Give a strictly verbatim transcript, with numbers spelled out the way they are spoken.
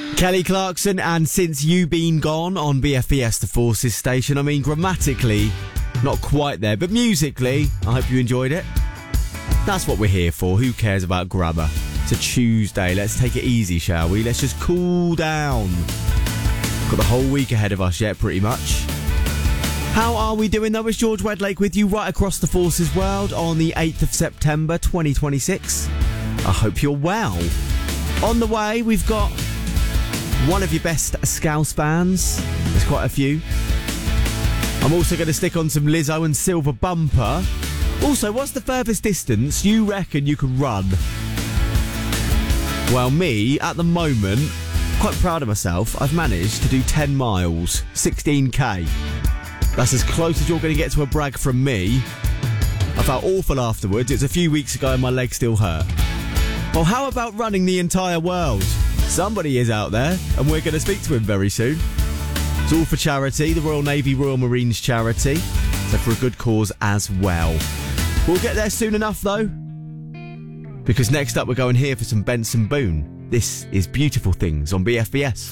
Kelly Clarkson and Since You Been Gone on B F B S, the Forces station. I mean, grammatically, not quite there, but musically, I hope you enjoyed it. That's what we're here for. Who cares about grammar? It's a Tuesday. Let's take it easy, shall we? Let's just cool down. Got the whole week ahead of us yet, pretty much. How are we doing though? It's George Wedlake with you right across the Forces world on the eighth of September twenty twenty-six. I hope you're well. On the way, we've got one of your best Scouse bands. There's quite a few. I'm also going to stick on some Lizzo and Silver Bumper. Also, what's the furthest distance you reckon you can run? Well, me, at the moment, quite proud of myself. I've managed to do ten miles, sixteen k. That's as close as you're going to get to a brag from me. I felt awful afterwards. It was a few weeks ago and my leg still hurt. Well, how about running the entire world? Somebody is out there, and we're going to speak to him very soon. It's all for charity, the Royal Navy Royal Marines charity, so for a good cause as well. We'll get there soon enough, though, because next up we're going here for some Benson Boone. This is Beautiful Things on B F B S.